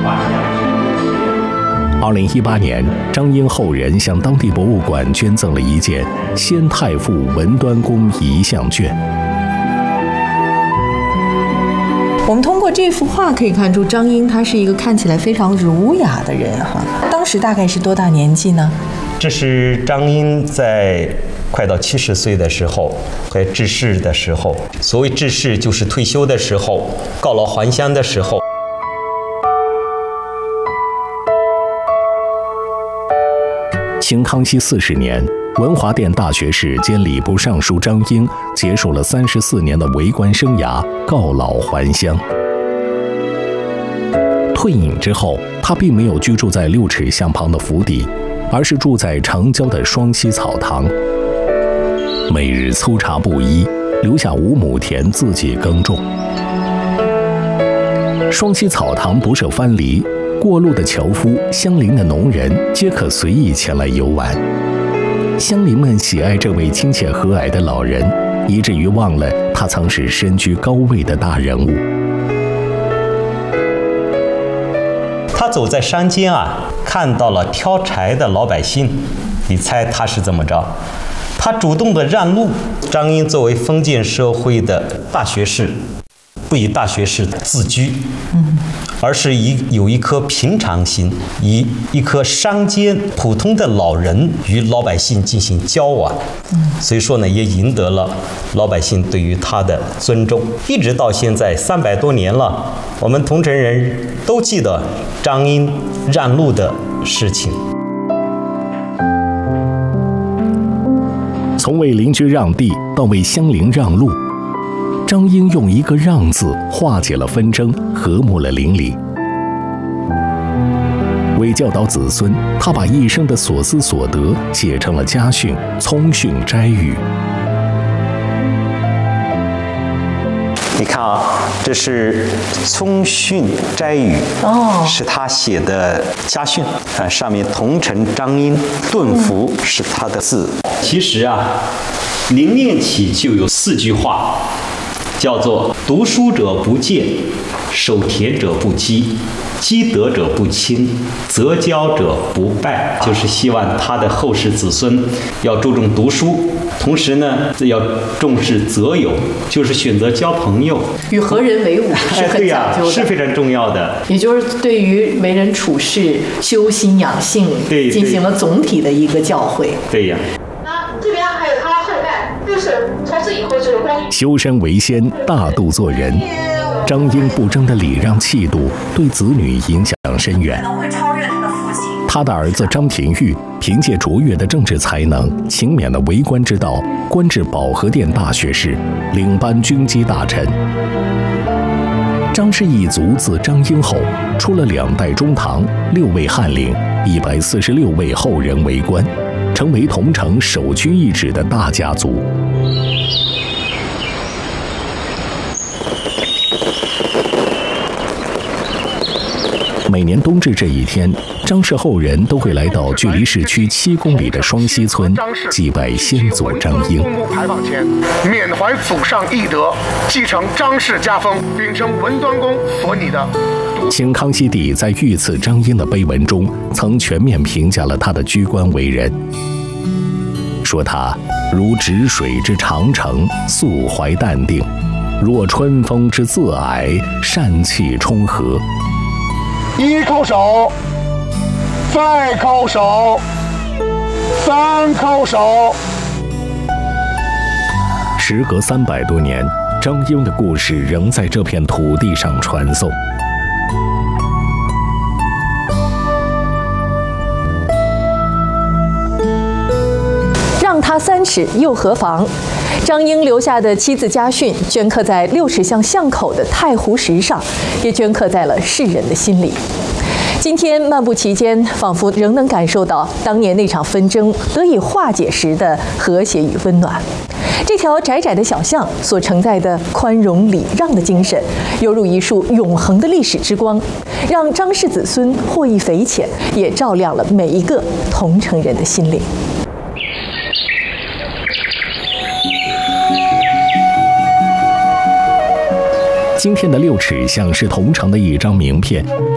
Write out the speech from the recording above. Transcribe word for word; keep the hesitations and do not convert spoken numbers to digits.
二零一八年，张英后人向当地博物馆捐赠了一件《先太傅文端公遗像卷》。 我们通过这幅画可以看出，张英他是一个看起来非常儒雅的人哈。当时大概是多大年纪呢？ 这是张英在快到七十岁的时候，快致仕的时候。所谓致仕，就是退休的时候，告老还乡的时候。 清康熙四十年，文华殿大学士兼礼部尚书张英结束了三十四年的为官生涯，告老还乡。退隐之后，他并没有居住在六尺巷旁的府邸，而是住在长郊的双溪草堂，每日粗茶布衣，留下五亩田自己耕种。双溪草堂不设藩篱，过路的樵夫、乡邻的农人皆可随意前来游玩。乡邻们喜爱这位亲切和蔼的老人，以至于忘了他曾是身居高位的大人物。 他走在山间啊，看到了挑柴的老百姓，你猜他是怎么着？他主动的让路。张英作为封建社会的大学士，不以大学士自居，而是以有一颗平常心，以一颗山间普通的老人与老百姓进行交往，所以说呢，也赢得了老百姓对于他的尊重。一直到现在三百多年了，我们桐城人都记得张英让路的事情。 从为邻居让地到为乡邻让路，张英用一个“让”字化解了纷争，和睦了邻里。为教导子孙，他把一生的所思所得写成了家训、聪训摘语。 你看啊，这是聪训摘语，哦，是他写的家训啊。上面桐城张英顿服是他的字。其实啊，零练起就有四句话。叫做读书者不见，守田者不积，积德者不亲，择交者不败。就是希望他的后世子孙要注重读书，同时呢要重视择友，就是选择交朋友， 与何人为伍是很讲究的， 哎、是非常重要的。 也就是对于为人处事、修心养性进行了总体的一个教诲。 对呀。 这边还有他后代，就是从此以后就是光修身为先，大度做人。张英不争的礼让气度，对子女影响深远。他的儿子张廷玉凭借卓越的政治才能，勤勉的为官之道，官至保和殿大学士，领班军机大臣。张氏一族自张英后，出了两代中堂、六位翰林、一百四十六位后人为官，成为桐城首屈一指的大家族。每年冬至这一天，张氏后人都会来到距离市区七公里的双溪村祭拜先祖张英。 公墓牌坊前，缅怀祖上义德，继承张氏家风，秉承文端公所拟的。 清康熙帝在御赐张英的碑文中，曾全面评价了他的居官为人，说他如止水之长城，素怀淡定；若春风之自蔼，善气冲和。 一叩首，再叩首，三叩首。 时隔三百多年，张英的故事仍在这片土地上传颂。 让他三尺又何妨？张英留下的妻子家训镌刻在六尺巷巷口的太湖石上，也镌刻在了世人的心里。今天漫步其间，仿佛仍能感受到当年那场纷争得以化解时的和谐与温暖。这条窄窄的小巷所承载的宽容礼让的精神，犹如一束永恒的历史之光，让张氏子孙获益匪浅，也照亮了每一个桐城人的心灵。 今天的六尺巷是桐城的一张名片，